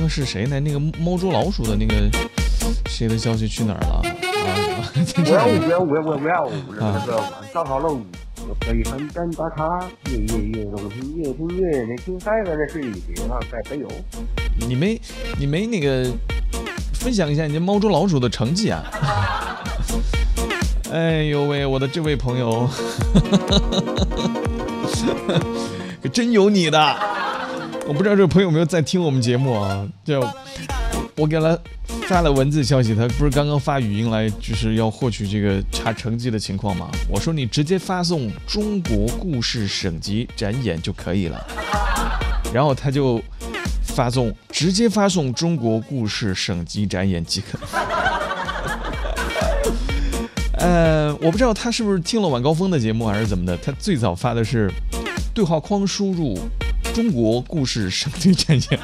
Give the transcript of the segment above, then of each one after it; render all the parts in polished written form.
是谁呢？那个猫捉老鼠的那个谁的消息去哪儿了？ 那个晚上好喽，我可以翻单打卡，夜动听，越听越那听嗨了，这是一点啊，在北邮。 你没那个分享一下你这猫捉老鼠的成绩啊？哎呦喂，我的这位朋友，可真有你的！我不知道这位朋友有没有在听我们节目啊？就我给他发了文字消息，他不是刚刚发语音来，就是要获取这个查成绩的情况吗？我说你直接发送中国故事省级展演就可以了，然后他就直接发送中国故事省级展演即可。我不知道他是不是听了晚高峰的节目还是怎么的，他最早发的是对话框输入中国故事省级展演。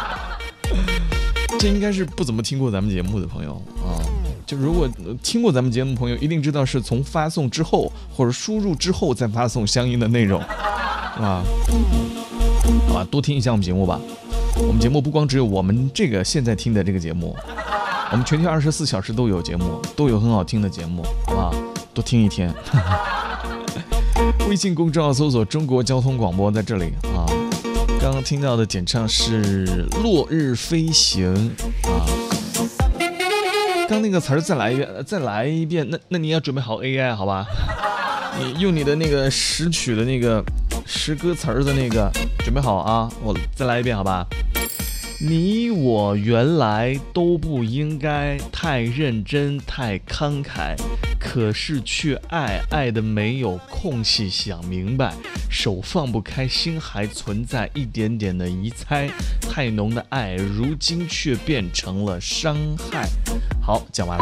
这应该是不怎么听过咱们节目的朋友啊，就如果听过咱们节目的朋友一定知道是从发送之后或者输入之后再发送相应的内容啊，多听一下我们节目吧。我们节目不光只有我们这个现在听的这个节目，我们全天24小时都有节目，都有很好听的节目啊，多听一天。微信公众号搜索中国交通广播，在这里啊。刚刚听到的点唱是落日飞行啊，刚那个词儿再来一遍，那你要准备好 AI 好吧？你用你的那个识曲的那个识歌词儿的那个准备好啊，我再来一遍好吧？你我原来都不应该太认真太慷慨，可是却爱得没有空隙想明白，手放不开心还存在一点点的疑猜，太浓的爱如今却变成了伤害。好，讲完了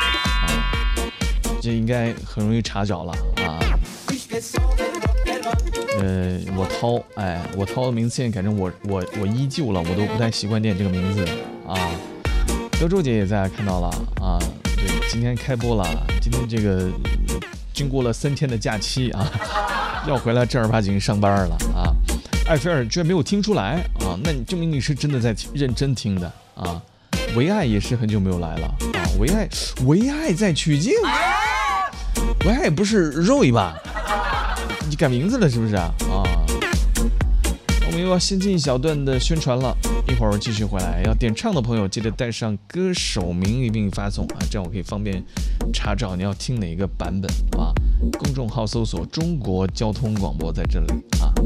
这应该很容易查找了啊。我涛的名字现在改成我依旧了，我都不太习惯念这个名字啊。德州姐也在看到了啊，对，今天开播了，今天这个经过了3天的假期啊，要回来正儿八经上班了啊。艾菲尔居然没有听出来啊，那你证明你是真的在认真听的啊。唯爱也是很久没有来了啊，唯爱在取经，唯爱不是 Roy 吧？你改名字了是不是啊？我们又要先进一小段的宣传了，一会儿继续回来。要点唱的朋友记得带上歌手名一并发送啊，这样我可以方便查找你要听哪个版本啊。公众号搜索中国交通广播，在这里啊。